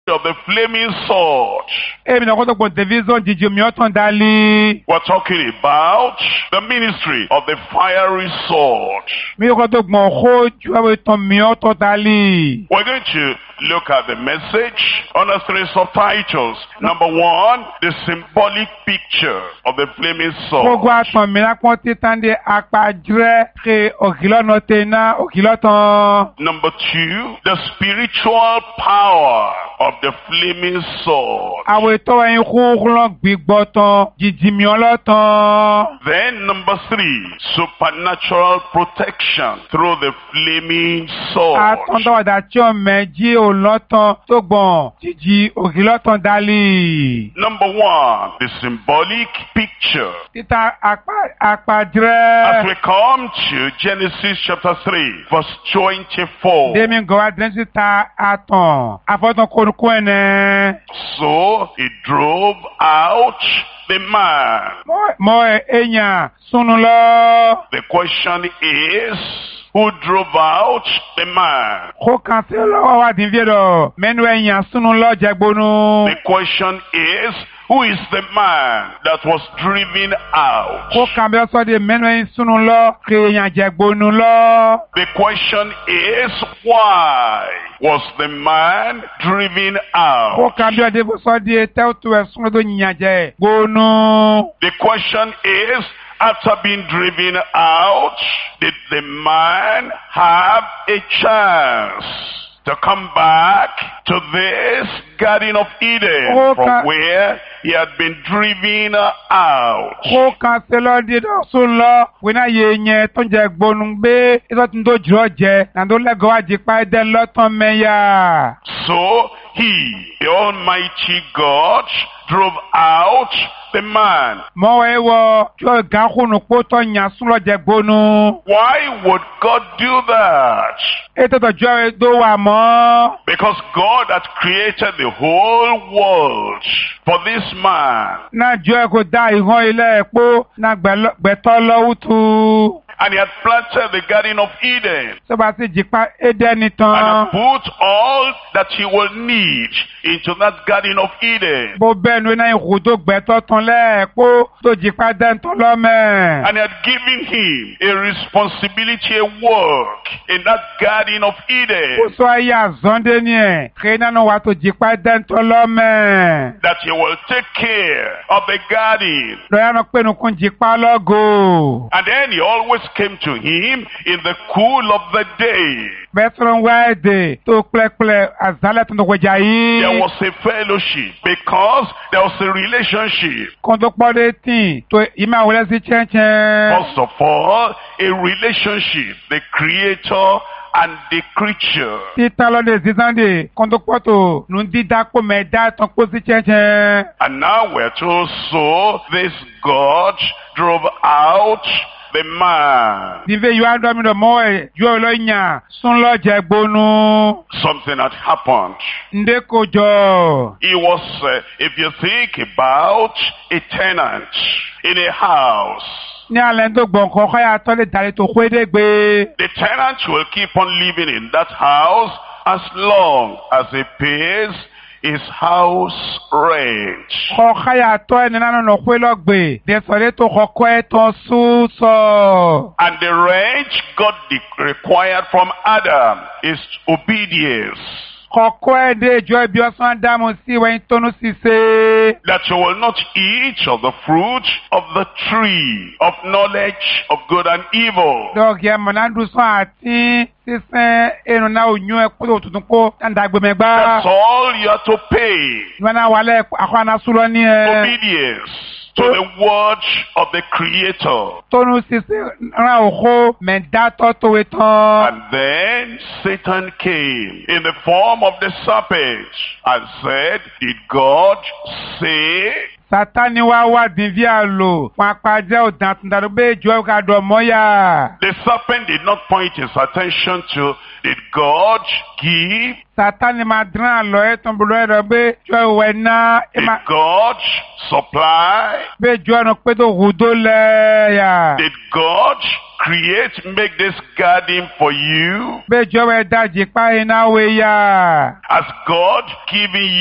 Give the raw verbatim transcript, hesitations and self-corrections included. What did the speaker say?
of the flaming sword. Èmi náà kó tó gbọ́n tẹ̀fíṣọ́ jíjí omi ọ̀tàn dálé. We're talking about the ministry of the fiery sword. Mi kó tó gbọ́n kó ju àwọn ìtàn mi ọ̀tàn dálé. We're going to look at the message under three subtitles. Number one, the symbolic picture of the flaming sword. Gbogbo àtàn mi lápọ́n títàn dé apàjẹ́ ké òkìlọ́nà tẹ̀ná òkìlọ́tàn. Number two, the spiritual power of the flaming sword. Àwọn ètò ẹyin kúrúkúrú gbígbọ́ tán jíjí mi ọlọ́tàn. Then number three, supernatural protection through the flaming sword. Àtọ̀ndọ̀wọ̀dà tí ó mẹ́jì òlọ́tàn tó gbọ̀n jíjí òkìlọ́tàn dálé. Number one, the symbolic picture. Títa àpàjẹ́. As we come to Genesis chapter three, verse twenty-four. Dèmi gọ̀wá dẹ́sí ta àtàn. Àfọ̀tàn kórukú ẹ̀nẹ́. So he drove out the man. Mọ èèyàn súnú lọ. The question is, who drove out the man? Kó kan sí lọ́wọ́ wá dín fíè dọ̀. Mẹ́nu èèyàn súnú lọ jẹgbónú. The question is, who is the man that was driven out? Kó kan bí ó sọ de mẹ́nu èèyàn súnú lọ kí èèyàn jẹgbónú lọ. The question is, why was the man driven out? Kó kan bí ó de bó sọ de tẹ́wọ́tò ẹ̀ súnú tó yìnyín jẹ gbónú. The question is, after being driven out, did the man have a chance to come back to this Garden of Eden Oh, from God. where he had been driven out? Kó kan sí lọ di sún lọ wíná yé yẹn tó ń jẹ gbónú gbé ìtọ́ tó ń tó jù ọ jẹ nàdó lẹ́gọ̀ọ́ àjẹpá ẹ̀dẹ́ lọ́tàn mẹ́yà. So he, the Almighty God, drove out the man. Mọ̀wé wọ tí ó gán kúnnù kó tọ́ yàn sún lọ jẹ gbónú. Why would God do that? Ètò ìtọ́jú ẹ̀ tó wà mọ́. Because God had created the whole world for this man. Náà jọ ẹ̀ kò dá ìhàn ilé ẹ̀pọ̀ náà gbẹ̀tọ́ lọ́wọ́ tu. And he had planted the Garden of Eden. Sọba sí jìpá Édẹ́nì And tán. had put all that he will need into that Garden of Eden. Bó bẹ́ẹ̀ ni náà ìhù tó gbẹ̀tọ́ tán lẹ́ẹ̀pọ̀ tó jìpá dẹ́ntọ́ lọ́mẹ̀. And he had given him a responsibility, a work in that Garden of Kó Eden. sọ ayé àzọ́ndé ni ẹ̀ kí nánú wa tó jìpá dẹ́ntọ́ lọ́mẹ̀. That he will take care of the garden. Lọ́yà náà pé nìkún jìpá lọ́gò. And then he always came to him in the cool of the day. Bẹ́ẹ̀ sọ̀rọ̀ wá èdè tó pẹ́pẹ́ àzálẹ̀ tó ń wẹ̀jà yìí. There was a fellowship because there was a relationship. Kó tó pọ́ dé tì tó ìmọ̀ àwòrán sí chẹ́ńchẹ́ń. First of all, a relationship, the creator and the creature. Títa lọ́dẹ̀ sísáńdè kó tó pọ́ tó nù dídá kó mẹ́ẹ̀dá tán kó sí chẹ́ńchẹ́ń. And now we're told, so this God drove out the man. Nífẹ̀ẹ́ yóò á dọ́mi dọ̀ mọ́ ẹ̀ yóò lọ yàn sún lọ jẹ gbónú. Something had happened. Ndé kò jọ. He was, uh, if you think about a tenant in a house, Ní alẹ́ tó gbọ̀n kan kọ́ yà tọ́lé dàrí tó kó édé gbé. the tenant will keep on living in that house as long as he pays his house rent. Kọ́ káyà tọ́ ẹni náà nọ pé lọ́gbè. Dẹ̀sọ̀rẹ́ tó kọ́kọ́ ẹ̀ tán sún sọ. And the rent God de- required from Adam is obedience. Kọ́kọ́ ẹ̀ dé ìjọ ibi ọ̀sán dámú sí wẹ́n tónú sí ṣe. That you will not eat of the fruit of the tree of knowledge of good and evil. Dọ́ọ̀gì ẹ̀ mọ̀nàdún sọ àti sísẹ́ ẹnu náà ò yún ẹ kó tó tuntun kó dàgbẹ̀mẹ̀gbá. That's all you have to pay. Ìwọ́n náà wàlẹ̀ àkọ́nà súlọ ní ẹ. Obedience to the word of the Creator. Tónú sísẹ́ rán òkú mẹ̀dátọ́ tòwe tán. And then Satan came in the form of the serpent and said, did God say? Sátánì wá wá dìví àlò fún apájẹ́ òdàn àtúndàdó bẹ́ẹ̀ jọ ká dọ̀ mọ́yà. The serpent did not point his attention to, did God give? Sátánì máa dín àlọ́ ẹ̀ tán bọ̀dọ̀ ẹ̀rọ bẹ́ẹ̀ jọ ìwẹ̀ náà. Did God supply? Bẹ́ẹ̀ jọ ẹ̀rọ pé tó hùdó lẹ́yà. Did God create, make this garden for you? Bẹ́ẹ̀ jọ ẹ̀ dájì páyín náà wẹ̀yà. Has God given you